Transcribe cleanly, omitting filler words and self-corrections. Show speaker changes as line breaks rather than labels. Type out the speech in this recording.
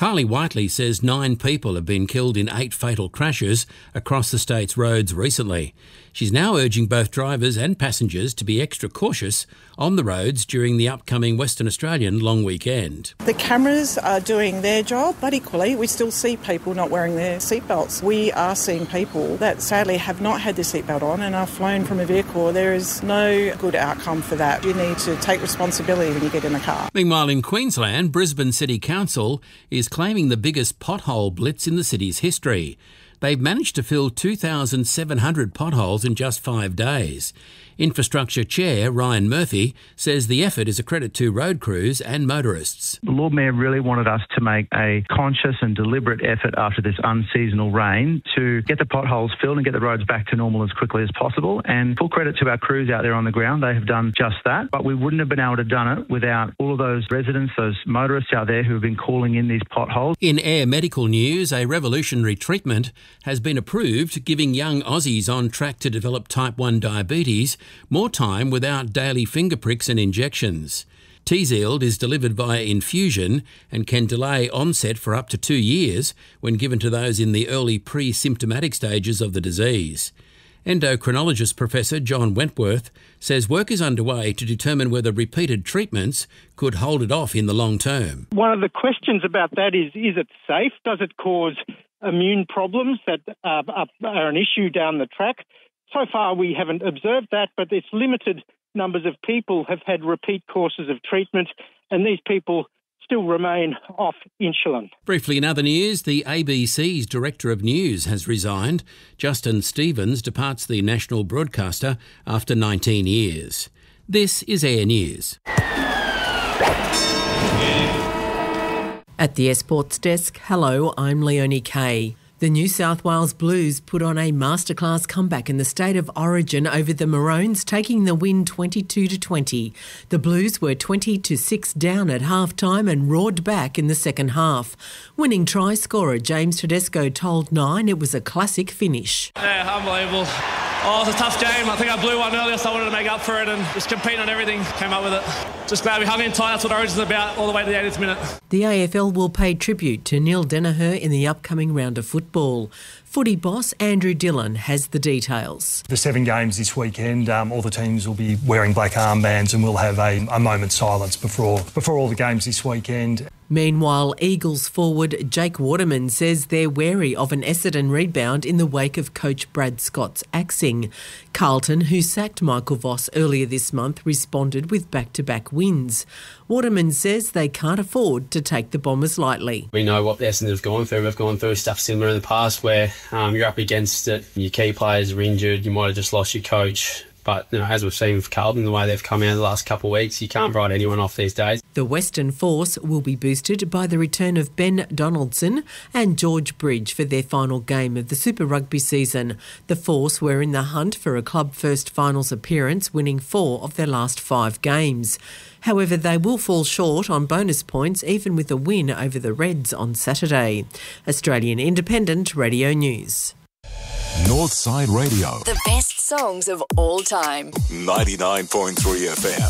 Kylie Whiteley says 9 people have been killed in 8 fatal crashes across the state's roads recently. She's now urging both drivers and passengers to be extra cautious on the roads during the upcoming Western Australian long weekend.
The cameras are doing their job, but equally we still see people not wearing their seatbelts. We are seeing people that sadly have not had their seatbelt on and are flown from a vehicle. There is no good outcome for that. You need to take responsibility when you get in a car.
Meanwhile, in Queensland, Brisbane City Council is claiming the biggest pothole blitz in the city's history. They've managed to fill 2,700 potholes in just 5 days. Infrastructure Chair Ryan Murphy says the effort is a credit to road crews and motorists.
The Lord Mayor really wanted us to make a conscious and deliberate effort after this unseasonal rain to get the potholes filled and get the roads back to normal as quickly as possible. And full credit to our crews out there on the ground. They have done just that. But we wouldn't have been able to have done it without all of those residents, those motorists out there who have been calling in these potholes.
In Air Medical news, a revolutionary treatment has been approved, giving young Aussies on track to develop type 1 diabetes more time without daily finger pricks and injections. Tzield is delivered via infusion and can delay onset for up to 2 years when given to those in the early pre-symptomatic stages of the disease. Endocrinologist Professor John Wentworth says work is underway to determine whether repeated treatments could hold it off in the long term.
One of the questions about that is it safe? Does it cause immune problems that are an issue down the track? So far we haven't observed that, but it's limited numbers of people have had repeat courses of treatment, and these people still remain off insulin.
Briefly in other news, the ABC's Director of News has resigned. Justin Stevens departs the national broadcaster after 19 years. This is Air News.
At the Sports Desk, hello, I'm Leonie Kay. The New South Wales Blues put on a masterclass comeback in the State of Origin over the Maroons, taking the win 22-20. The Blues were 20-6 down at half-time and roared back in the second half. Winning try scorer James Tedesco told Nine it was a classic finish.
Yeah, unbelievable. Oh, it was a tough game. I think I blew one earlier, so I wanted to make up for it and just compete on everything. Came up with it. Just glad we hung in tight. That's what Origin's about, all the way to the 80th minute.
The AFL will pay tribute to Neil Danaher in the upcoming round of football. Footy boss Andrew Dillon has the details.
The 7 games this weekend, all the teams will be wearing black armbands and we'll have a moment's silence before all the games this weekend.
Meanwhile, Eagles forward Jake Waterman says they're wary of an Essendon rebound in the wake of coach Brad Scott's axing. Carlton, who sacked Michael Voss earlier this month, responded with back-to-back wins. Waterman says they can't afford to take the Bombers lightly.
We know what Essendon have gone through. We've gone through stuff similar in the past where you're up against it, your key players are injured, you might have just lost your coach. But, as we've seen with Carlton, the way they've come out the last couple of weeks, you can't write anyone off these days.
The Western Force will be boosted by the return of Ben Donaldson and George Bridge for their final game of the Super Rugby season. The Force were in the hunt for a club first finals appearance, winning 4 of their last 5 games. However, they will fall short on bonus points even with a win over the Reds on Saturday. Australian Independent Radio News.
Northside Radio.
The best songs of all time.
99.3 FM.